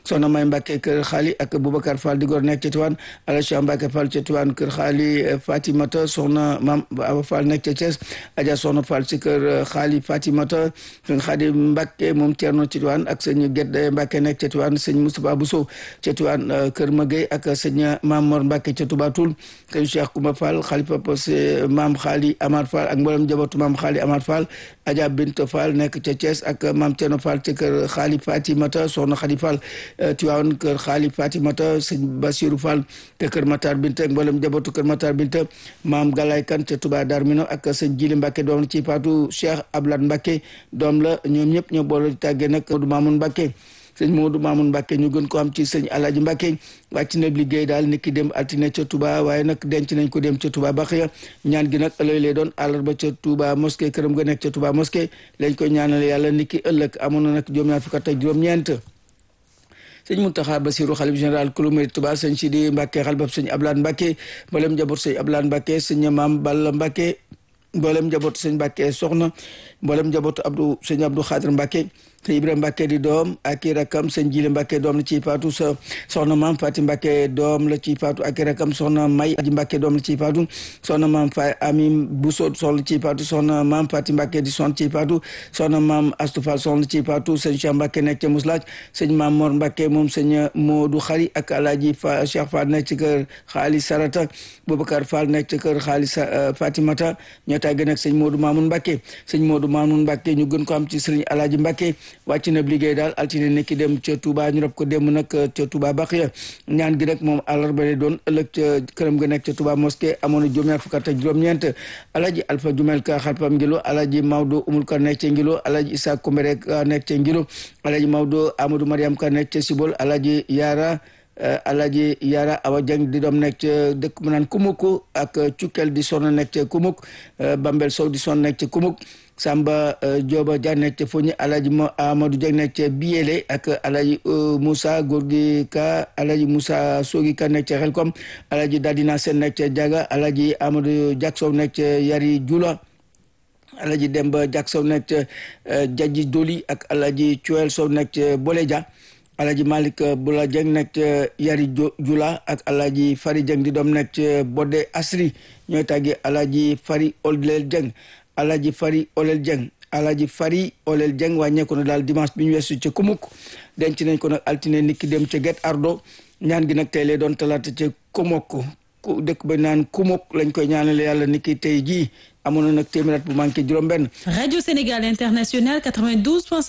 soxna May Mbacke kër xaali ak Boubacar Fall di góor nekk ca Tiwaan Ala Cheikh Mbacke Fall ca Tiwaan kër xaali Fatimata soxna Mam Awa Fall nekk ca Thiès Adja soxna Fall ci kër xaali Fatimata sëñ Xaadi Mbacke moom Thierno ca Tiwaan ak sëñ Guède Mbacke nekk ca Tiwaan sëñ Moustapha Bousso ca Tiwaan kër Magay ak sëñ Mamor Mbacke ca Touba Toul sëñ Cheikh Koumba Fall xalifa Maam Xaali Amar Fall ak mboolem njabootu Maam Xaali Amar Fall Adja Binta Fall nekk ca Thiès ak Maam Thierno Fall ca kër xaali Fatimata soxna Xadi Fall Tiwaan kër xaali Fatimata sëñ Basiru Fall te kër Matar Binta ak mboolem njabootu kër Matar Binta Maam Galay Kan ca Touba Darmino ak sëñ Jili Mbacke doom la ci faatu Cheikh Abdoulaye Mbacke doom la ñoom ñëpp ñoo boole di tàggee nag Modou Mamoun Mbacke sëñ Modou Mamoun Mbacke ñu gën ko am ci sëñ Alaaji Mbacke wàcc na liggéey daal nit ki dem altine ca Touba waaye nag denc nañ ko dem ca Touba Baxiya ñaan gi nag ëllëg lay doon àllarba ca Touba mosquée këram ga nekk ca Touba mosquée lañ koy ñaanal yàlla nit ki ëllëg amoon na nag juróom-ñaar fukk ak juróom-ñeent sëñ Mountakha Bassirou xalif général kulu murid Touba sëñ Sidi Mbacke xalifab sëñ Abdoulaye Mbacke mboolem njaboot sëñ Abdoulaye Mbacke sëñ Maam Balla Mbacke mboolem njabootu sëñ Mbacke soxna mboolem njabootu sëñ Abdou Khadir Mbacke sëñ Ibrahima Mbacke di doom ak i rakam sëñ Jili Mbacke doom la ciy faatu soxna Maam Fati Mbacke doom la ciy faatu ak i rakam soxna May Aji Mbacke doom la ciy faatu soxna Maam Fa Ami Bousso soxna la ciy faatu soxna Maam Fati Mbacke di soxna ciy faatu soxna Maam Astou Fall soxna la ciy faatu sëñ Cheikh Mbacke nekk ca Muslaaj sëñ Maam Mor Mbacke moom sëñ Modou Xari ak Alaaji Cheikh Fall nekk ci kër Xaali Sarata Boubacar Fall nekk ci kër Xaali Fatimata ñoo tàgge nag sëñ Modou Mamoun Mbacke sëñ Modou Mamoun Mbacke ñu gën ko am ci sëriñ Alaaji Mbacke wàcc na liggéey daal altine nekki dem ca Touba ñu rob ko dem nag ca Touba Baxiya ñaan gi nag moom àllarba lay doon ëllëg ca këram ga nekk ca Touba mosquée amoon na juróom-ñaar fukk ak juróom-ñeent Alaaji Alpha Jumel Ka xalpam Ngilo Alaaji Maodo Umul Ka nekk ca Ngilo Alaaji Issa Kombere Ka nekk ca Ngilo Alaaji Maodo Amadou Mariam Ka nekk ca Sibol Alaaji Yara Awa Dieng di doom nekk ca dëkk mu naan Kumuk ak Cukkel di sonn nekk ca Kumuk Bambel Sow di sonn nekk ca Kumuk Samba Dioba Dia nekk ca Foñi Alaaji Amadou Dieng nekk ca Biyele ak Alaaji Moussa Gorgui Ka Alaaji Moussa Sogi Ka nekk ca Xelkom Alaaji Dadina Sen nekk ca Diaga Alaaji Amadou Diaksow nekk ca Yari Jula Alaaji Demba Diaksow nekk ca Jaji Doli ak Alaaji Cuel Sow nekk ca Boleja Alaaji Malick Bula Dieng nekk ca Yari Jula ak Alaaji Fari Dieng di doom nekk ca Bodde Asri ñooy tàggee Alaaji Fari Olel Dieng Alaaji Fari Olel Dieng Alaaji Fari Olel Dieng wàññeeku na daal dimanche bi ñu weesu ca Kumuk denc nañ ko nag altine niki dem ca Guet Ardo ñaan gi nag tey lay doon talaata ca Komok dëkk ba naan Kumuk lañ koy ñaanale yàlla niki tey jii amoon na nag téeméer at bu manqué juróom-benn. Radio Sénégal International 92.5